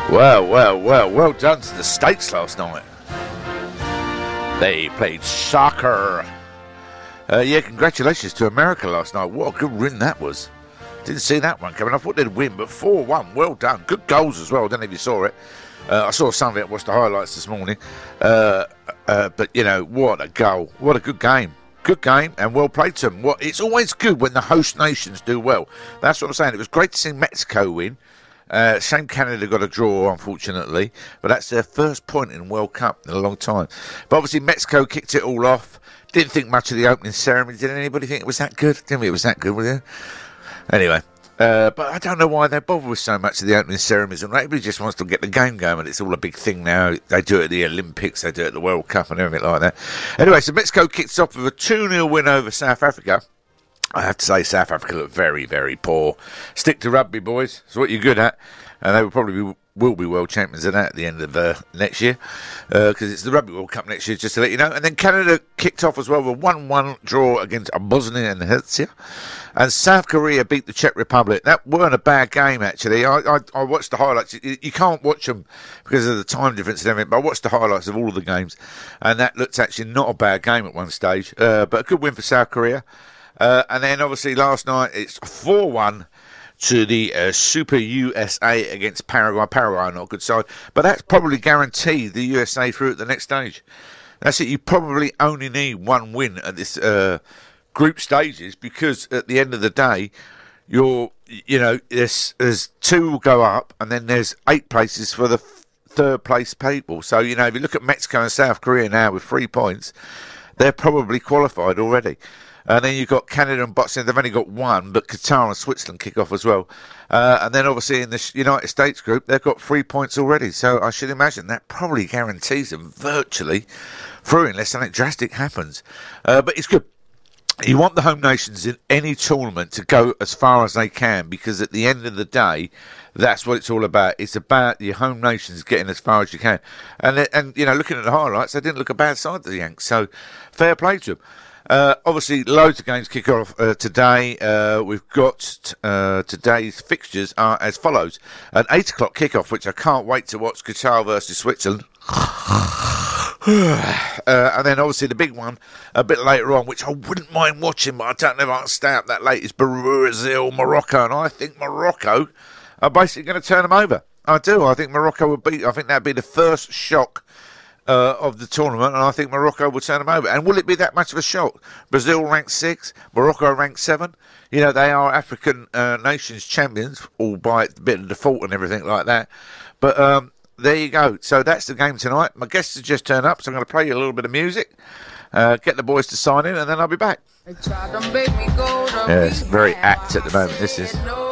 Well done to the States last night. They played soccer. Congratulations to America last night. What a good win that was. Didn't see that one coming. I thought they'd win, but 4-1. Well done. Good goals as well. I don't know if you saw it. I saw some of it. Watched the highlights this morning. But, you know, what a goal. What a good game. Good game and well played to them. It's always good when the host nations do well. That's what I'm saying. It was great to see Mexico win. Shame Canada got a draw, unfortunately, but that's their first point in World Cup in a long time. But obviously Mexico kicked it all off. Didn't think much of the opening ceremony. Did anybody think it was that good? Didn't think it was that good, was it? Anyway, but I don't know why they bother with so much of the opening ceremonies. And everybody just wants to get the game going, and it's all a big thing now. They do it at the Olympics, they do it at the World Cup and everything like that. Anyway, so Mexico kicks off with a 2-0 win over South Africa. I have to say, South Africa look very, very poor. Stick to rugby, boys. It's what you're good at. And they will be world champions of that at the end of next year. Because it's the Rugby World Cup next year, just to let you know. And then Canada kicked off as well with a 1-1 draw against Bosnia and Herzegovina. And South Korea beat the Czech Republic. That weren't a bad game, actually. I watched the highlights. You can't watch them because of the time difference and everything, but I watched the highlights of all of the games. And that looked actually not a bad game at one stage. But a good win for South Korea. And then, obviously, last night, it's 4-1 to the Super USA against Paraguay. Paraguay, not a good side. But that's probably guaranteed the USA through at the next stage. That's it. You probably only need one win at this group stages because at the end of the day, there's 2 will go up and then there's 8 places for the third place people. So, you know, if you look at Mexico and South Korea now with 3 points, they're probably qualified already. And then you've got Canada and Bosnia. They've only got 1, but Qatar and Switzerland kick off as well. And then obviously in the United States group, they've got 3 points already. So I should imagine that probably guarantees them virtually through unless something drastic happens. But it's good. You want the home nations in any tournament to go as far as they can because at the end of the day, that's what it's all about. It's about your home nations getting as far as you can. And you know, looking at the highlights, they didn't look a bad side to the Yanks. So fair play to them. Obviously, loads of games kick off today. We've got today's fixtures are as follows. An 8 o'clock kickoff, which I can't wait to watch, Qatar versus Switzerland. And then, obviously, the big one a bit later on, which I wouldn't mind watching, but I don't know if I can stay up that late, is Brazil, Morocco. And I think Morocco are basically going to turn them over. I do. I think Morocco would beat. I think that would be the first shock of the tournament, and I think Morocco will turn them over. And will it be that much of a shock? Brazil ranked 6, Morocco ranked 7. You know, they are African nations champions, all by a bit of default and everything like that. But there you go. So that's the game tonight. My guests have just turned up, so I'm going to play you a little bit of music, get the boys to sign in, and then I'll be back. Yeah, it's very act at the moment, this is.